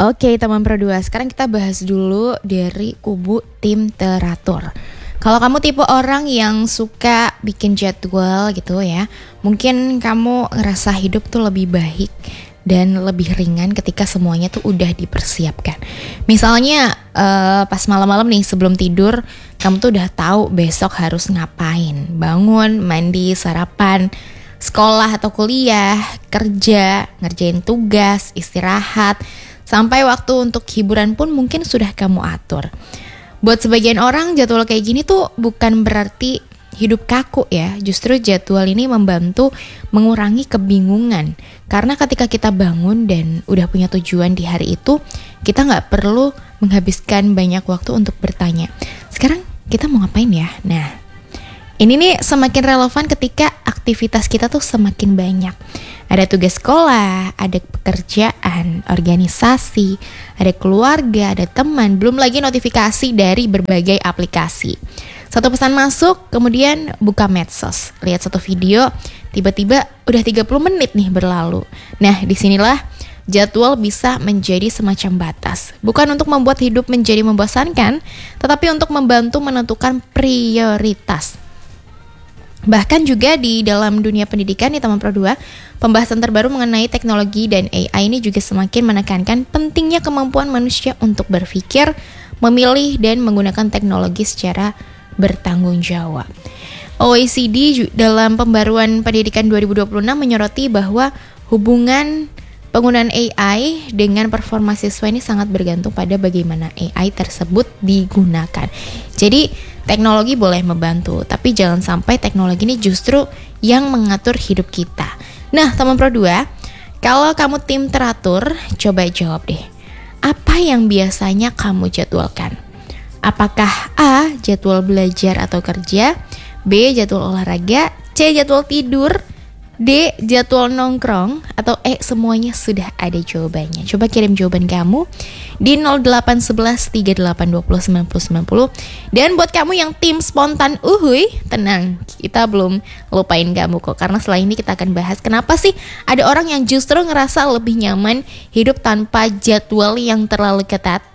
Oke, teman Pro 2, sekarang kita bahas dulu dari kubu tim teratur. Kalau kamu tipe orang yang suka bikin jadwal gitu ya, mungkin kamu ngerasa hidup tuh lebih baik dan lebih ringan ketika semuanya tuh udah dipersiapkan. Misalnya pas malam-malam nih sebelum tidur, kamu tuh udah tahu besok harus ngapain. Bangun, mandi, sarapan, sekolah atau kuliah, kerja, ngerjain tugas, istirahat, sampai waktu untuk hiburan pun mungkin sudah kamu atur. Buat sebagian orang jadwal kayak gini tuh bukan berarti hidup kaku ya. Justru jadwal ini membantu mengurangi kebingungan. Karena ketika kita bangun dan udah punya tujuan di hari itu, kita gak perlu menghabiskan banyak waktu untuk bertanya, sekarang kita mau ngapain ya? Nah, ini nih semakin relevan ketika aktivitas kita tuh semakin banyak. Ada tugas sekolah, ada pekerjaan, organisasi, ada keluarga, ada teman, belum lagi notifikasi dari berbagai aplikasi. Satu pesan masuk, kemudian buka medsos, lihat satu video, tiba-tiba udah 30 menit nih berlalu. Nah, disinilah jadwal bisa menjadi semacam batas. Bukan untuk membuat hidup menjadi membosankan, tetapi untuk membantu menentukan prioritas. Bahkan juga di dalam dunia pendidikan nih teman Pro 2, pembahasan terbaru mengenai teknologi dan AI ini juga semakin menekankan pentingnya kemampuan manusia untuk berpikir, memilih, dan menggunakan teknologi secara bertanggung jawab. OECD dalam pembaruan pendidikan 2026 menyoroti bahwa hubungan penggunaan AI dengan performa siswa ini sangat bergantung pada bagaimana AI tersebut digunakan. Jadi teknologi boleh membantu, tapi jangan sampai teknologi ini justru yang mengatur hidup kita. Nah, teman Pro 2, kalau kamu tim teratur, coba jawab deh. Apa yang biasanya kamu jadwalkan? Apakah A, jadwal belajar atau kerja, B, jadwal olahraga, C, jadwal tidur, D, jadwal nongkrong, atau E, semuanya sudah ada jawabannya. Coba kirim jawaban kamu di 0811 3820 9090. Dan buat kamu yang tim spontan uhuy, tenang, kita belum lupain kamu kok. Karena setelah ini kita akan bahas kenapa sih ada orang yang justru ngerasa lebih nyaman hidup tanpa jadwal yang terlalu ketat.